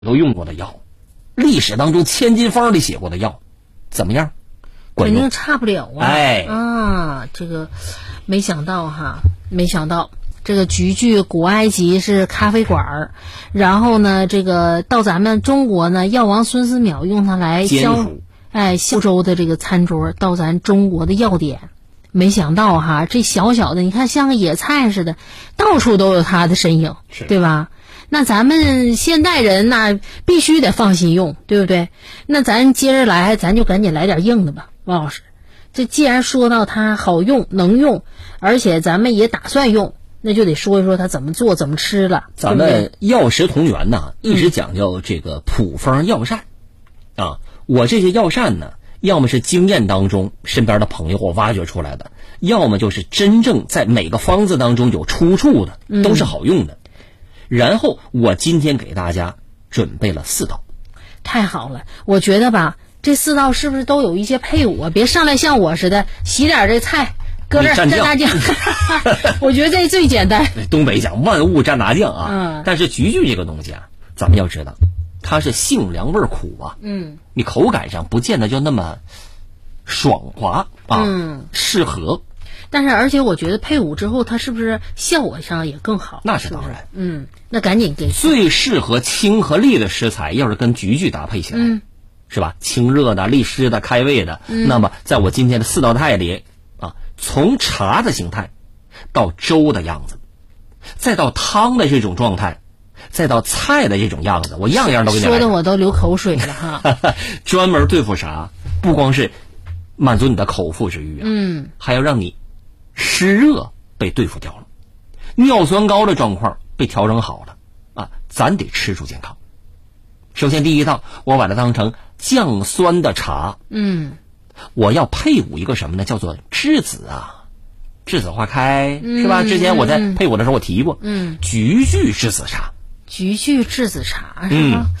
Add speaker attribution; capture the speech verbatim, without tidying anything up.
Speaker 1: 都用过的药，历史当中千金方里写过的药，怎么样？
Speaker 2: 肯定差不了啊！
Speaker 1: 哎
Speaker 2: 啊，这个没想到哈，没想到这个菊苣古埃及是咖啡馆儿，然后呢，这个到咱们中国呢，药王孙思邈用它来消哎欧洲的这个餐桌，到咱中国的药典。没想到哈，这小小的，你看像个野菜似的，到处都有它的身影，对吧？那咱们现代人那必须得放心用，对不对？那咱接着来，咱就赶紧来点硬的吧，王老师。这既然说到它好用、能用，而且咱们也打算用，那就得说一说它怎么做、怎么吃了。
Speaker 1: 咱们药食同源呐，一直讲究这个普方药膳、嗯、啊。我这些药膳呢，要么是经验当中身边的朋友我挖掘出来的，要么就是真正在每个方子当中有出处的，都是好用的。嗯，然后我今天给大家准备了四道。
Speaker 2: 太好了，我觉得吧，这四道是不是都有一些配伍啊？别上来像我似的洗点这菜搁这儿蘸大酱我觉得这最简单。
Speaker 1: 东北讲万物蘸大酱啊。
Speaker 2: 嗯，
Speaker 1: 但是菊苣这个东西啊，咱们要知道它是性凉味苦啊。
Speaker 2: 嗯，
Speaker 1: 你口感上不见得就那么爽滑啊。
Speaker 2: 嗯，
Speaker 1: 适合。
Speaker 2: 但是而且我觉得配伍之后它是不是效果上也更好？
Speaker 1: 那是当然。
Speaker 2: 嗯，那赶紧给
Speaker 1: 最适合清和利的食材要是跟菊苣搭配起来、嗯、是吧？清热的、利湿的、开胃的、嗯、那么在我今天的四道菜里啊，从茶的形态到粥的样子，再到汤的这种状态，再到菜的这种样子，我样样都给你来。
Speaker 2: 说的我都流口水了哈。
Speaker 1: 专门对付啥？不光是满足你的口腹之欲啊，
Speaker 2: 嗯，
Speaker 1: 还要让你湿热被对付掉了，尿酸高的状况被调整好了啊，咱得吃出健康。首先第一道，我把它当成降酸的茶。
Speaker 2: 嗯，
Speaker 1: 我要配伍一个什么呢？叫做栀子啊，栀子花开、
Speaker 2: 嗯、
Speaker 1: 是吧？之前我在配伍的时候我提过，
Speaker 2: 嗯，
Speaker 1: 菊苣栀子茶。
Speaker 2: 菊苣栀子茶是吧？
Speaker 1: 嗯。